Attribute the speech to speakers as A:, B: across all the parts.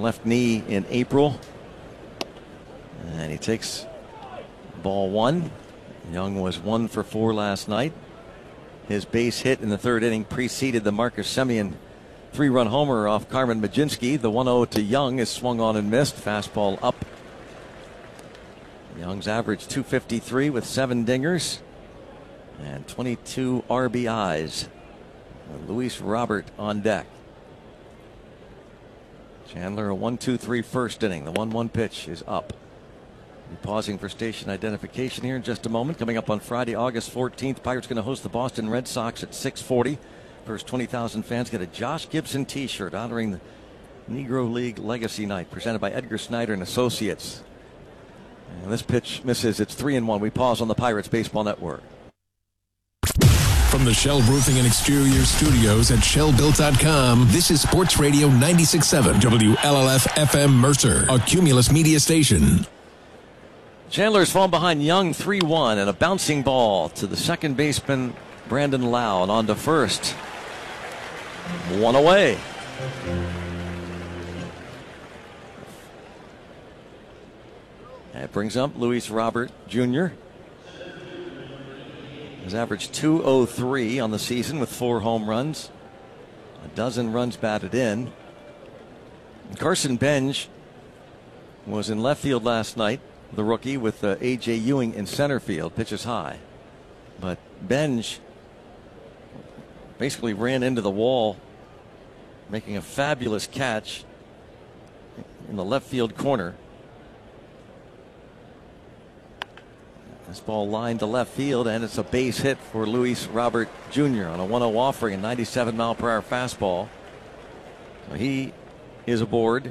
A: left knee in April. And he takes ball one. Young was 1 for 4 last night. His base hit in the third inning preceded the Marcus Semien 3-run homer off Carmen Mlodzinski. The 1-0 to Young is swung on and missed. Fastball up. Young's averaged .253 with 7 dingers and 22 RBIs. Luis Robert on deck. Chandler a 1-2-3 first inning. The 1-1 pitch is up. We're pausing for station identification here in just a moment. Coming up on Friday, August 14th, Pirates going to host the Boston Red Sox at 6:40. First 20,000 fans get a Josh Gibson T-shirt honoring the Negro League Legacy Night, presented by Edgar Snyder and Associates. And this pitch misses. It's 3-1. We pause on the Pirates Baseball Network.
B: From the Shell Roofing and Exterior Studios at ShellBuilt.com, this is Sports Radio 96.7 WLLF FM Mercer, a Cumulus media station.
A: Chandler's fallen behind Young 3-1, and a bouncing ball to the second baseman Brandon Lau, and on to first. 1 away. That brings up Luis Robert Jr. Has averaged .203 on the season with 4 home runs, a dozen runs batted in. Carson Benj was in left field last night, the rookie, with A.J. Ewing in center field, pitches high. But Benj basically ran into the wall, making a fabulous catch in the left field corner. This ball lined to left field, and it's a base hit for Luis Robert Jr. on a 1-0 offering, a 97-mile-per-hour fastball. So he is aboard.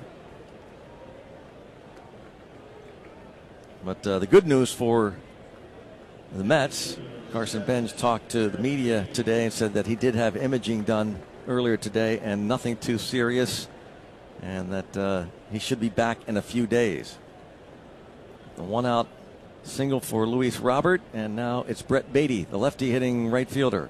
A: But the good news for the Mets, Carson Benj talked to the media today and said that he did have imaging done earlier today and nothing too serious, and that he should be back in a few days. The 1-out single for Luis Robert, and now it's Brett Baty, the lefty hitting right fielder.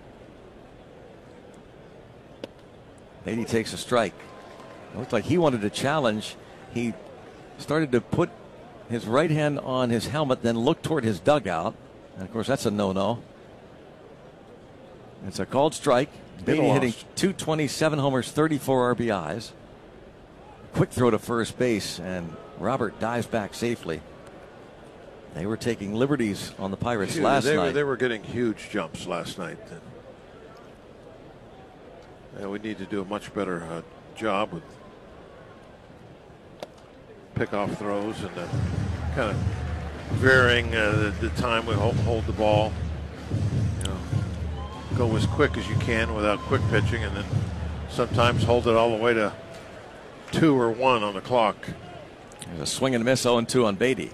A: Baty takes a strike. It looked like he wanted to challenge. He started to put his right hand on his helmet, then looked toward his dugout. And of course, that's a no-no. It's a called strike. Baty hitting .227 homers, 34 RBIs. Quick throw to first base, and Robert dives back safely. They were taking liberties on the Pirates last night.
C: They were getting huge jumps last night. And we need to do a much better job with pickoff throws and kind of varying the time we hold the ball. You know, go as quick as you can without quick pitching, and then sometimes hold it all the way to 2 or 1 on the clock.
A: There's a swing and a miss, 0-2 on Baty.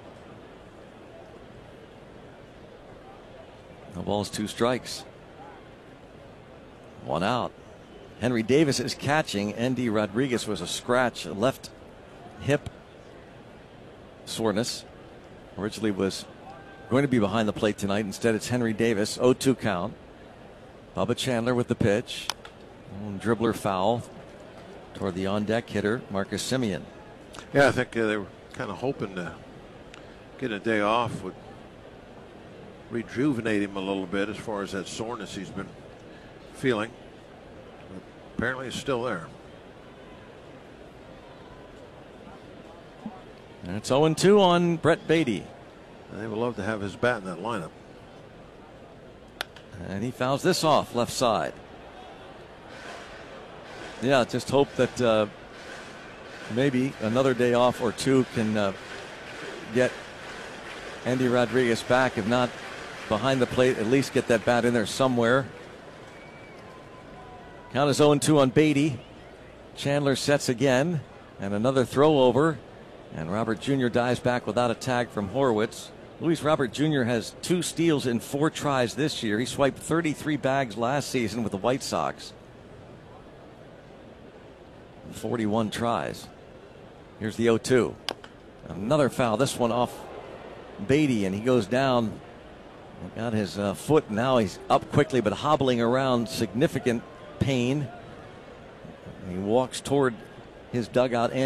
A: No balls, 2 strikes. 1 out. Henry Davis is catching. Endy Rodriguez was a scratch, left hip soreness. Originally was going to be behind the plate tonight. Instead, it's Henry Davis. 0-2 count. Bubba Chandler with the pitch. Dribbler foul toward the on-deck hitter, Marcus Semien.
C: Yeah, I think they were kind of hoping to get a day off would rejuvenate him a little bit as far as that soreness he's been feeling. But apparently, it's still there.
A: And it's 0-2 on Brett Baty.
C: They would love to have his bat in that lineup.
A: And he fouls this off left side. Yeah, just hope that maybe another day off or 2 can get Endy Rodriguez back. If not behind the plate, at least get that bat in there somewhere. Count is 0-2 on Baty. Chandler sets again, and another throw over. And Robert Jr. dives back without a tag from Horwitz. Luis Robert Jr. has 2 steals in 4 tries this year. He swiped 33 bags last season with the White Sox. 41 tries. Here's the 0-2. Another foul. This one off Baty, and he goes down. Got his foot. Now he's up quickly, but hobbling around, significant pain. He walks toward his dugout.